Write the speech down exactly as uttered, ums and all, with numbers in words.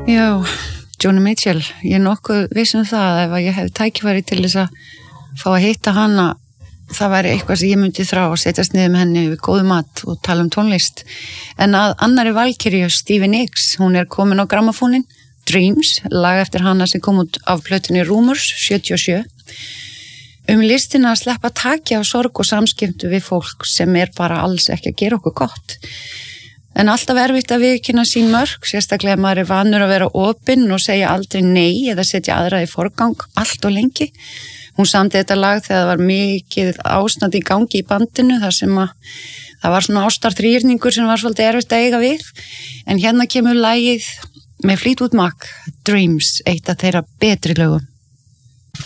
Já, Joni Mitchell, ég er nokkuð viss um það ef ég hef tækifæri til þess að fá að hitta hana, það væri eitthvað sem ég myndi þrá að setjast niður með henni við góðu mat og tala um tónlist. En að annari valkyrju, Stevie Nicks, hún er komin á grammafónin, Dreams, lag eftir hana sem kom út af plötunni Rumours sjötíu og sjö. Um listina að sleppa taki á sorg og samskiptu við fólk sem er bara alls ekki að gera okkur gott. En alltaf erfitt að viðurkenna sín mörk, sérstaklega ef maður er vanur að vera opinn og segja aldrei nei eða setja aðra í forgang allt og lengi. Hún samdi þetta lag þegar það var mikið ástand í gangi í bandinu, þar sem að það var svona ástarþrýrningur sem var svolítið erfitt að eiga við. En hérna kemur lagið með Fleetwood Mac, Dreams, eitt af þeirra betri lögum.